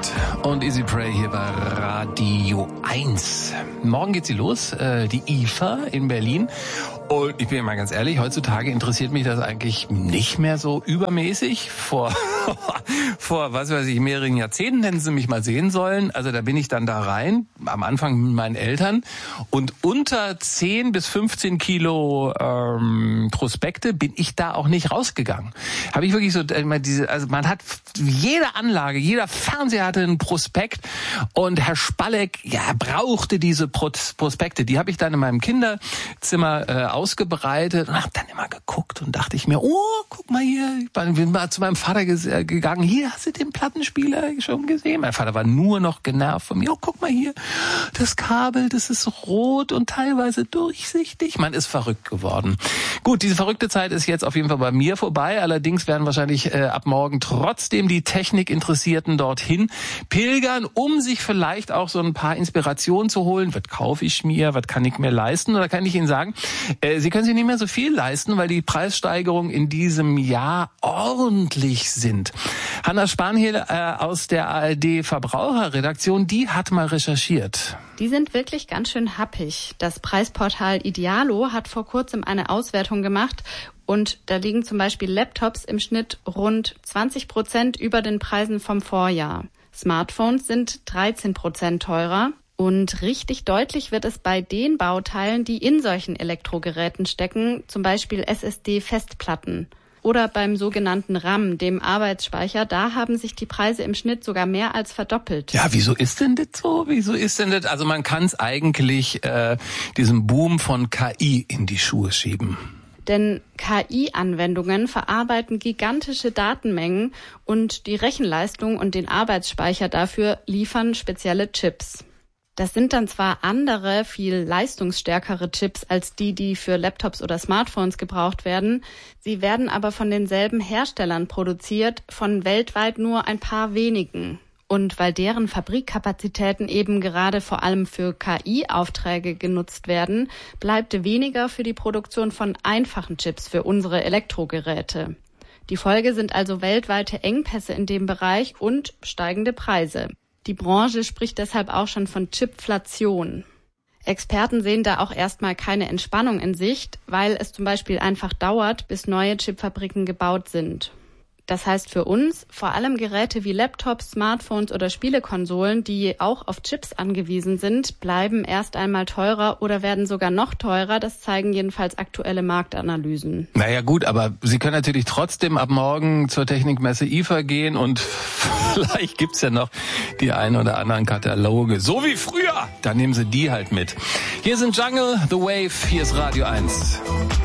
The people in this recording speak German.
Light und Easy Pray hier bei Radio 1. Morgen geht sie los, die IFA in Berlin. Und ich bin mal ganz ehrlich, heutzutage interessiert mich das eigentlich nicht mehr so übermäßig. Vor was weiß ich, mehreren Jahrzehnten hätten sie mich mal sehen sollen. Also da bin ich dann da rein, am Anfang mit meinen Eltern. Und unter 10 bis 15 Kilo Prospekte bin ich da auch nicht rausgegangen. Habe ich wirklich so, also man hat jede Anlage, jeder Fernseher hatte einen Prospekt. Und Herr Spalleck, ja, brauchte diese Prospekte. Die habe ich dann in meinem Kinderzimmer ausgebreitet und habe dann immer geguckt und dachte ich mir, oh, guck mal hier, ich bin mal zu meinem Vater gegangen, hier, hast du den Plattenspieler schon gesehen? Mein Vater war nur noch genervt von mir, oh, guck mal hier, das Kabel, das ist rot und teilweise durchsichtig. Man ist verrückt geworden. Gut, diese verrückte Zeit ist jetzt auf jeden Fall bei mir vorbei, allerdings werden wahrscheinlich ab morgen trotzdem die Technikinteressierten dorthin pilgern, um sich vielleicht auch so ein paar Inspirationen zu holen. Was kaufe ich mir, was kann ich mir leisten? Oder kann ich Ihnen sagen, Sie können sich nicht mehr so viel leisten, weil die Preissteigerungen in diesem Jahr ordentlich sind. Hanna Spanhiel aus der ARD Verbraucherredaktion, die hat mal recherchiert. Die sind wirklich ganz schön happig. Das Preisportal Idealo hat vor kurzem eine Auswertung gemacht und da liegen zum Beispiel Laptops im Schnitt rund 20% über den Preisen vom Vorjahr. Smartphones sind 13% teurer. Und richtig deutlich wird es bei den Bauteilen, die in solchen Elektrogeräten stecken, zum Beispiel SSD-Festplatten. Oder beim sogenannten RAM, dem Arbeitsspeicher, da haben sich die Preise im Schnitt sogar mehr als verdoppelt. Ja, wieso ist denn das so? Also man kann es eigentlich diesem Boom von KI in die Schuhe schieben. Denn KI-Anwendungen verarbeiten gigantische Datenmengen und die Rechenleistung und den Arbeitsspeicher dafür liefern spezielle Chips. Das sind dann zwar andere, viel leistungsstärkere Chips als die für Laptops oder Smartphones gebraucht werden. Sie werden aber von denselben Herstellern produziert, von weltweit nur ein paar wenigen. Und weil deren Fabrikkapazitäten eben gerade vor allem für KI-Aufträge genutzt werden, bleibt weniger für die Produktion von einfachen Chips für unsere Elektrogeräte. Die Folge sind also weltweite Engpässe in dem Bereich und steigende Preise. Die Branche spricht deshalb auch schon von Chipflation. Experten sehen da auch erstmal keine Entspannung in Sicht, weil es zum Beispiel einfach dauert, bis neue Chipfabriken gebaut sind. Das heißt für uns, vor allem Geräte wie Laptops, Smartphones oder Spielekonsolen, die auch auf Chips angewiesen sind, bleiben erst einmal teurer oder werden sogar noch teurer. Das zeigen jedenfalls aktuelle Marktanalysen. Naja gut, aber Sie können natürlich trotzdem ab morgen zur Technikmesse IFA gehen und vielleicht gibt's ja noch die ein oder anderen Kataloge. So wie früher, dann nehmen Sie die halt mit. Hier sind Jungle, The Wave, hier ist Radio 1.